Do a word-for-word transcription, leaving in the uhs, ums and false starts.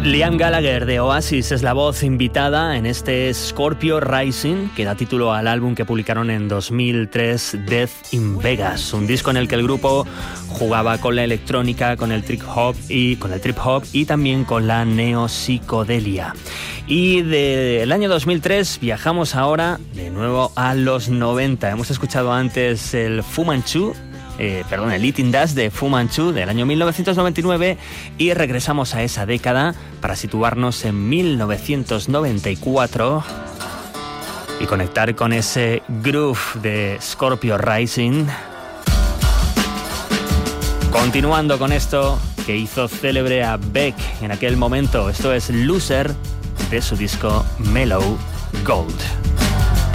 Liam Gallagher de Oasis es la voz invitada en este Scorpio Rising, que da título al álbum que publicaron en dos mil tres, Death in Vegas, un disco en el que el grupo jugaba con la electrónica, con el trip hop y con el trip hop y también con la neopsicodelia. Y del año dos mil tres viajamos ahora de nuevo a los noventa. Hemos escuchado antes el Fu Manchu, Eh, perdón, el Eating Dust de Fu Manchu del año mil novecientos noventa y nueve y regresamos a esa década para situarnos en mil novecientos noventa y cuatro y conectar con ese groove de Scorpio Rising. Continuando con esto que hizo célebre a Beck en aquel momento, esto es Loser de su disco Mellow Gold.